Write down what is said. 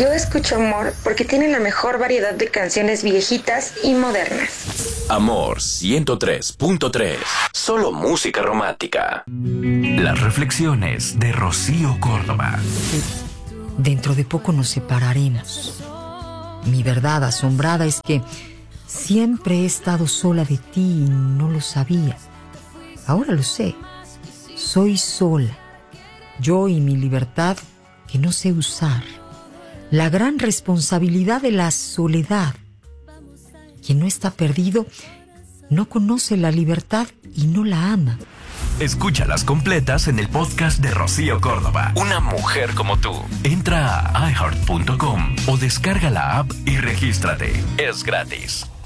Yo escucho Amor porque tiene la mejor variedad de canciones viejitas y modernas. Amor 103.3. Solo música romántica. Las reflexiones de Rocío Córdoba. Dentro de poco nos separaremos. Mi verdad asombrada es que siempre he estado sola de ti y no lo sabía. Ahora lo sé. Soy sola. Yo y mi libertad que no sé usar. La gran responsabilidad de la soledad. Quien no está perdido no conoce la libertad y no la ama. Escúchalas completas en el podcast de Rocío Córdoba. Una mujer como tú. Entra a iHeart.com o descarga la app y regístrate. Es gratis.